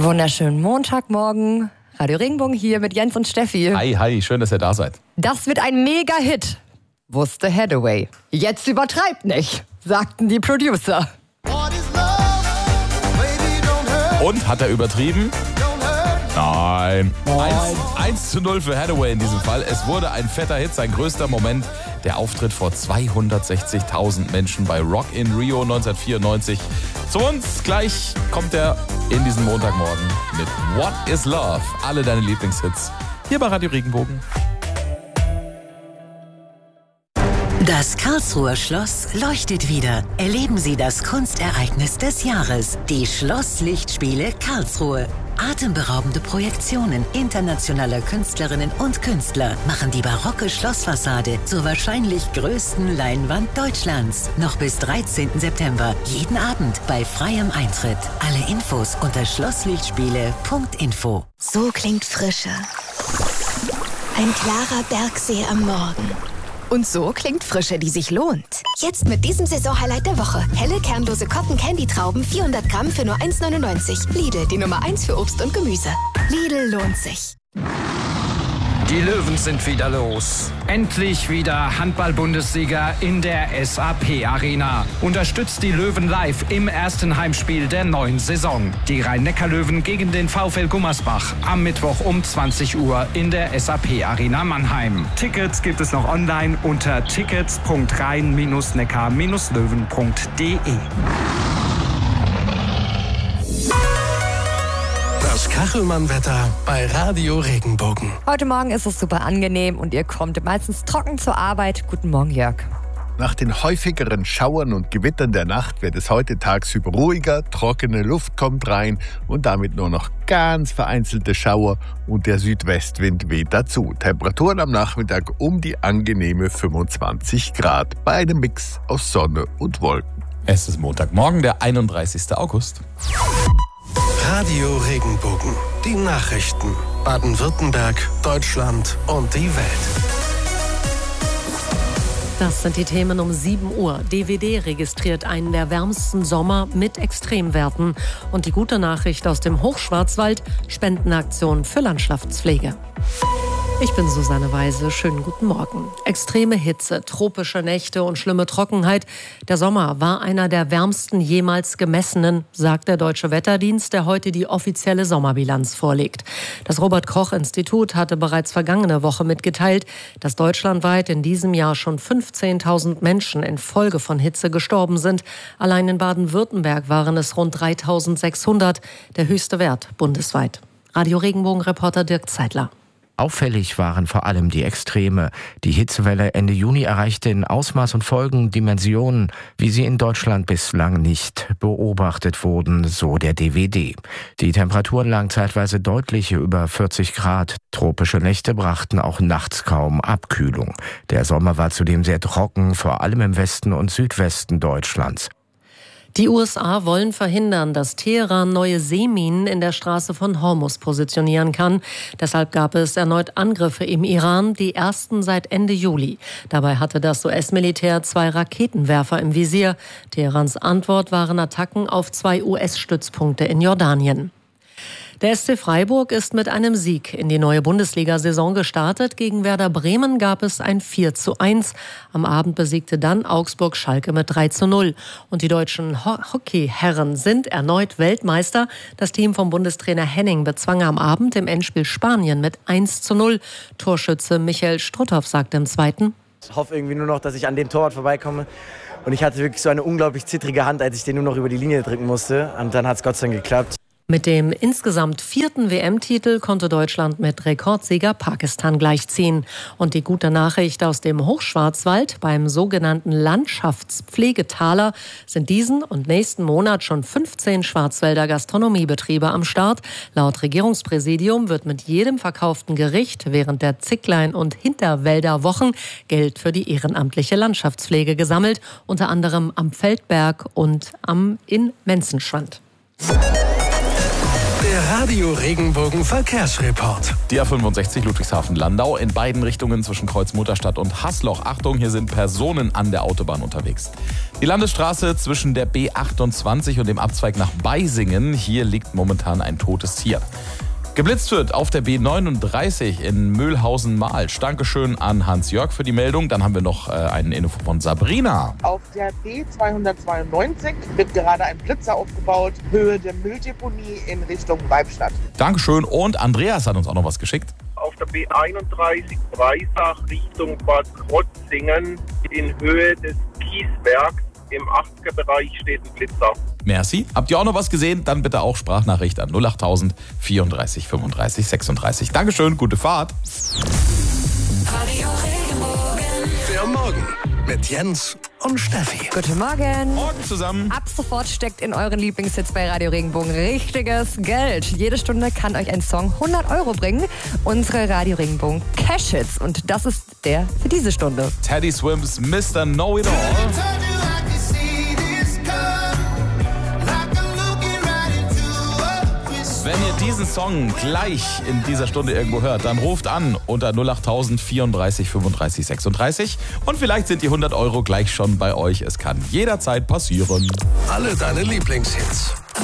Wunderschönen Montagmorgen. Radio Regenbogen hier mit Jens und Steffi. Hi, schön, dass ihr da seid. Das wird ein Mega-Hit, wusste Hathaway. Jetzt übertreibt nicht, sagten die Producer. Und, hat er übertrieben? Nein. 1:0 für Hathaway in diesem Fall. Es wurde ein fetter Hit, sein größter Moment. Der Auftritt vor 260.000 Menschen bei Rock in Rio 1994. Zu uns gleich kommt er in diesen Montagmorgen mit What is Love? Alle deine Lieblingshits hier bei Radio Regenbogen. Das Karlsruher Schloss leuchtet wieder. Erleben Sie das Kunstereignis des Jahres, die Schlosslichtspiele Karlsruhe. Atemberaubende Projektionen internationaler Künstlerinnen und Künstler machen die barocke Schlossfassade zur wahrscheinlich größten Leinwand Deutschlands. Noch bis 13. September, jeden Abend bei freiem Eintritt. Alle Infos unter schlosslichtspiele.info. So klingt Frische. Ein klarer Bergsee am Morgen. Und so klingt Frische, die sich lohnt. Jetzt mit diesem Saisonhighlight der Woche. Helle, kernlose Cotton-Candy-Trauben, 400 Gramm für nur 1,99. Lidl, die Nummer 1 für Obst und Gemüse. Lidl lohnt sich. Die Löwen sind wieder los. Endlich wieder Handball-Bundesliga in der SAP-Arena. Unterstützt die Löwen live im ersten Heimspiel der neuen Saison. Die Rhein-Neckar-Löwen gegen den VfL Gummersbach am Mittwoch um 20 Uhr in der SAP-Arena Mannheim. Tickets gibt es noch online unter tickets.rhein-neckar-löwen.de. Das Kachelmann-Wetter bei Radio Regenbogen. Heute Morgen ist es super angenehm und ihr kommt meistens trocken zur Arbeit. Guten Morgen, Jörg. Nach den häufigeren Schauern und Gewittern der Nacht wird es heute tagsüber ruhiger, trockene Luft kommt rein und damit nur noch ganz vereinzelte Schauer und der Südwestwind weht dazu. Temperaturen am Nachmittag um die angenehme 25 Grad bei einem Mix aus Sonne und Wolken. Es ist Montagmorgen, der 31. August. Radio Regenbogen. Die Nachrichten. Baden-Württemberg, Deutschland und die Welt. Das sind die Themen um 7 Uhr. DWD registriert einen der wärmsten Sommer mit Extremwerten. Und die gute Nachricht aus dem Hochschwarzwald: Spendenaktion für Landschaftspflege. Ich bin Susanne Weise. Schönen guten Morgen. Extreme Hitze, tropische Nächte und schlimme Trockenheit. Der Sommer war einer der wärmsten jemals gemessenen, sagt der Deutsche Wetterdienst, der heute die offizielle Sommerbilanz vorlegt. Das Robert-Koch-Institut hatte bereits vergangene Woche mitgeteilt, dass deutschlandweit in diesem Jahr schon 15.000 Menschen infolge von Hitze gestorben sind. Allein in Baden-Württemberg waren es rund 3.600, der höchste Wert bundesweit. Radio Regenbogen-Reporter Dirk Zeitler. Auffällig waren vor allem die Extreme. Die Hitzewelle Ende Juni erreichte in Ausmaß und Folgen Dimensionen, wie sie in Deutschland bislang nicht beobachtet wurden, so der DWD. Die Temperaturen lagen zeitweise deutlich über 40 Grad. Tropische Nächte brachten auch nachts kaum Abkühlung. Der Sommer war zudem sehr trocken, vor allem im Westen und Südwesten Deutschlands. Die USA wollen verhindern, dass Teheran neue Seeminen in der Straße von Hormuz positionieren kann. Deshalb gab es erneut Angriffe im Iran, die ersten seit Ende Juli. Dabei hatte das US-Militär 2 Raketenwerfer im Visier. Teherans Antwort waren Attacken auf 2 US-Stützpunkte in Jordanien. Der SC Freiburg ist mit einem Sieg in die neue Bundesliga-Saison gestartet. Gegen Werder Bremen gab es ein 4:1. Am Abend besiegte dann Augsburg Schalke mit 3:0. Und die deutschen Hockeyherren sind erneut Weltmeister. Das Team vom Bundestrainer Henning bezwang am Abend im Endspiel Spanien mit 1:0. Torschütze Michael Struthoff sagte im Zweiten: Ich hoffe irgendwie nur noch, dass ich an dem Torwart vorbeikomme. Und ich hatte wirklich so eine unglaublich zittrige Hand, als ich den nur noch über die Linie drücken musste. Und dann hat es Gott sei Dank geklappt. Mit dem insgesamt 4. WM-Titel konnte Deutschland mit Rekordsieger Pakistan gleichziehen. Und die gute Nachricht aus dem Hochschwarzwald: Beim sogenannten Landschaftspflegetaler sind diesen und nächsten Monat schon 15 Schwarzwälder Gastronomiebetriebe am Start. Laut Regierungspräsidium wird mit jedem verkauften Gericht während der Zicklein- und Hinterwälder-Wochen Geld für die ehrenamtliche Landschaftspflege gesammelt, unter anderem am Feldberg und in Menzenschwand. Der Radio Regenbogen Verkehrsreport. Die A65 Ludwigshafen-Landau in beiden Richtungen zwischen Kreuz-Mutterstadt und Haßloch. Achtung, hier sind Personen an der Autobahn unterwegs. Die Landesstraße zwischen der B28 und dem Abzweig nach Beisingen. Hier liegt momentan ein totes Tier. Geblitzt wird auf der B39 in Mühlhausen-Mahlsch. Dankeschön an Hans-Jörg für die Meldung. Dann haben wir noch einen Info von Sabrina. Auf der B292 wird gerade ein Blitzer aufgebaut, Höhe der Mülldeponie in Richtung Weibstadt. Dankeschön. Und Andreas hat uns auch noch was geschickt. Auf der B31 Breisach Richtung Bad Krotzingen in Höhe des Kiesbergs im 80er-Bereich steht ein Blitzer. Merci. Habt ihr auch noch was gesehen? Dann bitte auch Sprachnachricht an 08000 34 35 36. Dankeschön, gute Fahrt. Der Morgen mit Jens und Steffi. Guten Morgen. Morgen zusammen. Ab sofort steckt in euren Lieblingshits bei Radio Regenbogen richtiges Geld. Jede Stunde kann euch ein Song 100 € bringen. Unsere Radio Regenbogen Cash Hits. Und das ist der für diese Stunde. Teddy Swims Mr. Know-It-All. Wenn ihr diesen Song gleich in dieser Stunde irgendwo hört, dann ruft an unter 08000 34 35 36 und vielleicht sind die 100 € gleich schon bei euch. Es kann jederzeit passieren. Alle deine Lieblingshits.